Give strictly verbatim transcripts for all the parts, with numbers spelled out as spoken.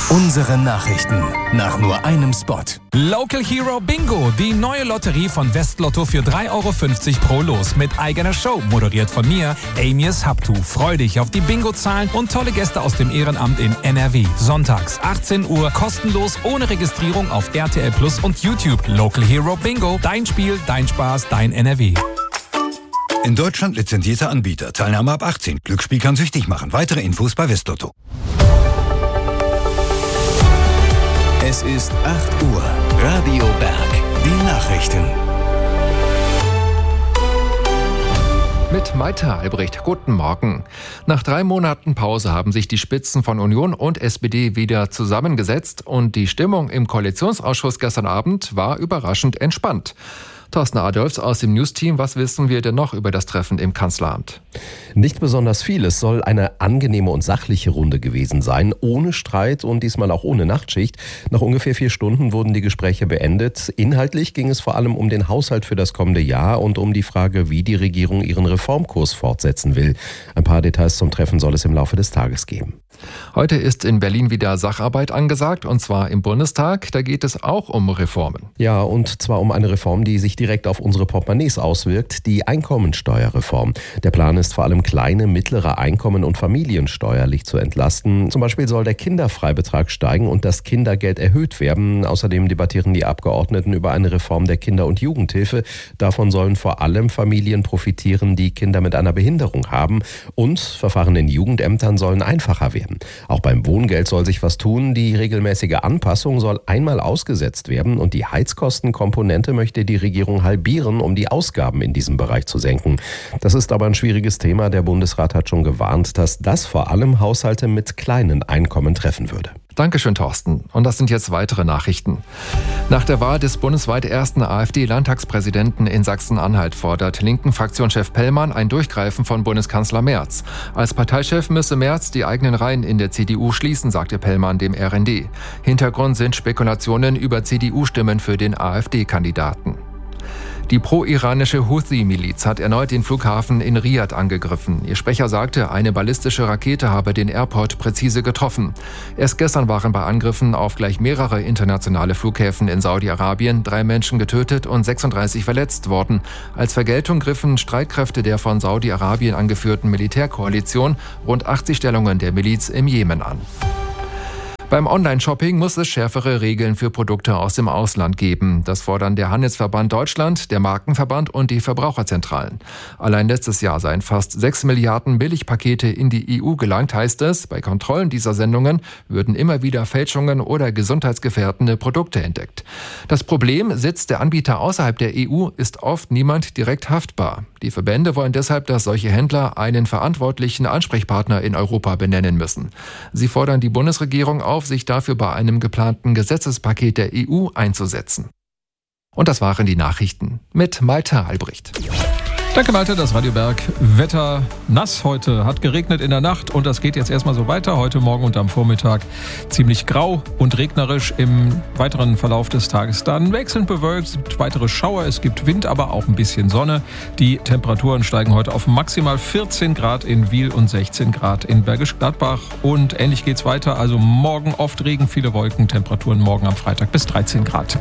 Unsere Nachrichten nach nur einem Spot. Local Hero Bingo, die neue Lotterie von Westlotto für drei Euro fünfzig pro Los mit eigener Show, moderiert von mir, Amias Habtu. Freu dich auf die Bingo-Zahlen und tolle Gäste aus dem Ehrenamt in N R W. Sonntags achtzehn Uhr, kostenlos, ohne Registrierung auf R T L Plus und YouTube. Local Hero Bingo, dein Spiel, dein Spaß, dein N R W. In Deutschland lizenzierter Anbieter. Teilnahme ab achtzehn. Glücksspiel kann süchtig machen. Weitere Infos bei Westlotto. Es ist acht Uhr. Radio Berg. Die Nachrichten. Mit Maita Albrecht. Guten Morgen. Nach drei Monaten Pause haben sich die Spitzen von Union und S P D wieder zusammengesetzt und die Stimmung im Koalitionsausschuss gestern Abend war überraschend entspannt. Thorsten Adolfs aus dem News-Team, was wissen wir denn noch über das Treffen im Kanzleramt? Nicht besonders viel. Es soll eine angenehme und sachliche Runde gewesen sein, ohne Streit und diesmal auch ohne Nachtschicht. Nach ungefähr vier Stunden wurden die Gespräche beendet. Inhaltlich ging es vor allem um den Haushalt für das kommende Jahr und um die Frage, wie die Regierung ihren Reformkurs fortsetzen will. Ein paar Details zum Treffen soll es im Laufe des Tages geben. Heute ist in Berlin wieder Sacharbeit angesagt, und zwar im Bundestag. Da geht es auch um Reformen. Ja, und zwar um eine Reform, die sich direkt auf unsere Portemonnaies auswirkt, die Einkommensteuerreform. Der Plan ist vor allem kleine, mittlere Einkommen und Familien steuerlich zu entlasten. Zum Beispiel soll der Kinderfreibetrag steigen und das Kindergeld erhöht werden. Außerdem debattieren die Abgeordneten über eine Reform der Kinder- und Jugendhilfe. Davon sollen vor allem Familien profitieren, die Kinder mit einer Behinderung haben. Und Verfahren in Jugendämtern sollen einfacher werden. Auch beim Wohngeld soll sich was tun. Die regelmäßige Anpassung soll einmal ausgesetzt werden und die Heizkostenkomponente möchte die Regierung halbieren, um die Ausgaben in diesem Bereich zu senken. Das ist aber ein schwieriges Thema. Der Bundesrat hat schon gewarnt, dass das vor allem Haushalte mit kleinen Einkommen treffen würde. Dankeschön, Thorsten. Und das sind jetzt weitere Nachrichten. Nach der Wahl des bundesweit ersten AfD-Landtagspräsidenten in Sachsen-Anhalt fordert Linken-Fraktionschef Pellmann ein Durchgreifen von Bundeskanzler Merz. Als Parteichef müsse Merz die eigenen Reihen in der C D U schließen, sagte Pellmann dem R N D. Hintergrund sind Spekulationen über C D U-Stimmen für den AfD-Kandidaten. Die pro-iranische Houthi-Miliz hat erneut den Flughafen in Riad angegriffen. Ihr Sprecher sagte, eine ballistische Rakete habe den Airport präzise getroffen. Erst gestern waren bei Angriffen auf gleich mehrere internationale Flughäfen in Saudi-Arabien drei Menschen getötet und sechsunddreißig verletzt worden. Als Vergeltung griffen Streitkräfte der von Saudi-Arabien angeführten Militärkoalition rund achtzig Stellungen der Miliz im Jemen an. Beim Online-Shopping muss es schärfere Regeln für Produkte aus dem Ausland geben. Das fordern der Handelsverband Deutschland, der Markenverband und die Verbraucherzentralen. Allein letztes Jahr seien fast sechs Milliarden Billigpakete in die E U gelangt, heißt es. Bei Kontrollen dieser Sendungen würden immer wieder Fälschungen oder gesundheitsgefährdende Produkte entdeckt. Das Problem: Sitzt der Anbieter außerhalb der E U, ist oft niemand direkt haftbar. Die Verbände wollen deshalb, dass solche Händler einen verantwortlichen Ansprechpartner in Europa benennen müssen. Sie fordern die Bundesregierung auf, sich dafür bei einem geplanten Gesetzespaket der E U einzusetzen. Und das waren die Nachrichten mit Malte Albrecht. Danke, Malte. Das Radio Berg Wetter nass heute. Hat geregnet in der Nacht und das geht jetzt erstmal so weiter. Heute Morgen und am Vormittag ziemlich grau und regnerisch. Im weiteren Verlauf des Tages dann wechselnd bewölkt. Es gibt weitere Schauer, es gibt Wind, aber auch ein bisschen Sonne. Die Temperaturen steigen heute auf maximal vierzehn Grad in Wil und sechzehn Grad in Bergisch Gladbach. Und ähnlich geht's weiter. Also morgen oft Regen, viele Wolken. Temperaturen morgen am Freitag bis dreizehn Grad.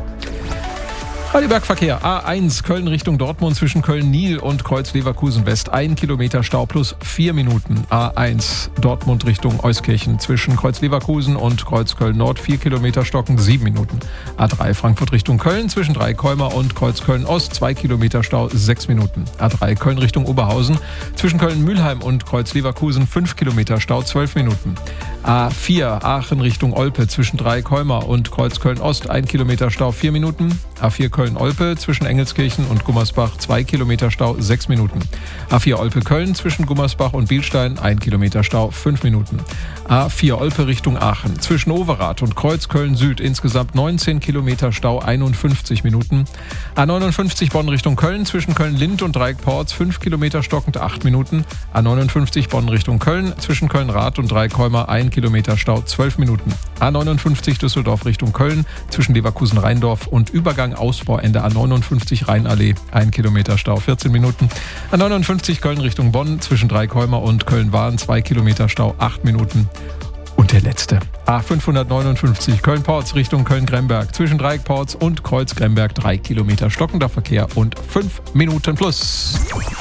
Radio Berg Verkehr. A eins Köln Richtung Dortmund zwischen Köln-Nil und Kreuz Leverkusen West. Ein Kilometer Stau plus vier Minuten. A eins Dortmund Richtung Euskirchen zwischen Kreuz Leverkusen und Kreuz Köln Nord. Vier Kilometer stocken, sieben Minuten. A drei Frankfurt Richtung Köln zwischen Dreikäumer und Kreuz Köln Ost. Zwei Kilometer Stau, sechs Minuten. A drei Köln Richtung Oberhausen zwischen Köln-Mühlheim und Kreuz Leverkusen. Fünf Kilometer Stau, zwölf Minuten. A vier Aachen Richtung Olpe zwischen Dreikäumer und Kreuz Köln Ost. Ein Kilometer Stau, vier Minuten. A vier Köln-Olpe zwischen Engelskirchen und Gummersbach, zwei Kilometer Stau, sechs Minuten. A vier Olpe-Köln zwischen Gummersbach und Bielstein, ein Kilometer Stau, fünf Minuten. A vier Olpe Richtung Aachen zwischen Overath und Kreuz Köln-Süd, insgesamt neunzehn Kilometer Stau, einundfünfzig Minuten. A neunundfünfzig Bonn Richtung Köln zwischen Köln-Lind und Dreieckporz, fünf Kilometer stockend, acht Minuten. A neunundfünfzig Bonn Richtung Köln zwischen Köln-Rath und Dreikäumer, ein Kilometer Stau, zwölf Minuten. A neunundfünfzig Düsseldorf Richtung Köln zwischen Leverkusen-Rheindorf und Übergang Ausbauende A neunundfünfzig Rheinallee, ein Kilometer Stau, vierzehn Minuten. A neunundfünfzig Köln Richtung Bonn zwischen Dreikäumer und Köln-Wahn, zwei Kilometer Stau, acht Minuten. Und Und der letzte. A fünfhundertneunundfünfzig Köln-Porz Richtung Köln-Gremberg. Zwischen Dreieck-Porz und Kreuz-Gremberg drei Kilometer stockender Verkehr und fünf Minuten plus.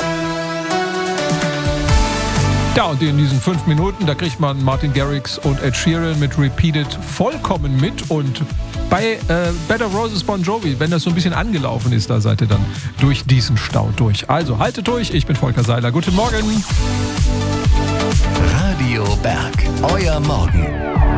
Ja, und in diesen fünf Minuten, da kriegt man Martin Garrix und Ed Sheeran mit Repeated vollkommen mit. Und bei äh, Better Roses Bon Jovi, wenn das so ein bisschen angelaufen ist, da seid ihr dann durch diesen Stau durch. Also haltet durch, ich bin Volker Seiler. Guten Morgen. Radio Berg, euer Morgen.